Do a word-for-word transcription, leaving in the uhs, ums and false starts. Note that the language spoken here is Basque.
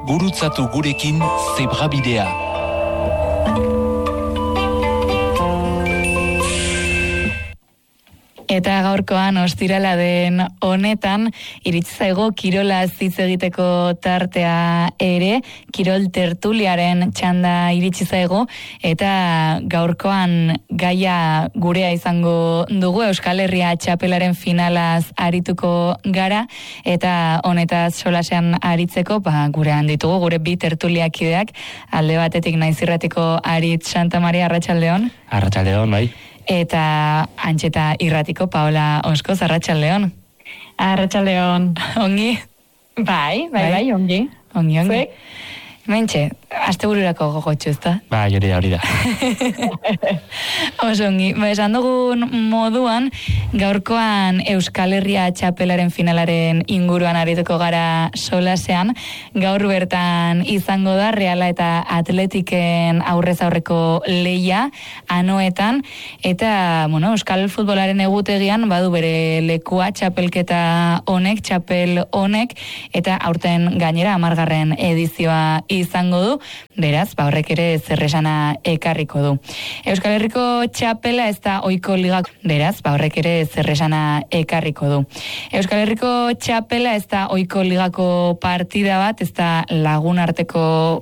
gurutzatu gurekin zebrabidea. Eta gaurkoan ostirala den honetan, iritsi zaigu kirolaz hitz egiteko tartea ere, kirol tertuliaren txanda iritsi zaigu, eta gaurkoan gaia gurea izango dugu, Euskal Herria txapelaren finalaz arituko gara, eta honetaz solasean aritzeko, ba, gurean ditugu, gure bi tertuliakideak, alde batetik Naizirratiko Aritz Santa Maria, Arratsaldeon. Arratsaldeon, bai. Eta Antxeta Irratiko Paola Oskoz, Arratsaldeon. Arratsaldeon. Ongi? Bai, bai, bai, ongi. Ongi, ongi. Zuek? Mentxe, astebururako gogotxu, ezta? Ba, hori da, hori da. Oso ongi, ba, esan dugun moduan, gaurkoan Euskal Herria txapelaren finalaren inguruan arituko gara solasean, gaur bertan izango da Reala eta Atletiken aurrez aurreko leia, anoetan, eta, bueno, Euskal futbolaren egutegian, badu bere lekua txapelketa honek, txapel honek, eta aurten gainera amargarren edizioa izango du, beraz, ba horrek ere zerresana ekarriko du. Euskal Herriko txapela ez da ohiko ligak, beraz, ba horrek ere zerresana ekarriko du. Euskal Herriko txapela ez da ohiko ligako partida bat, ez da lagun arteko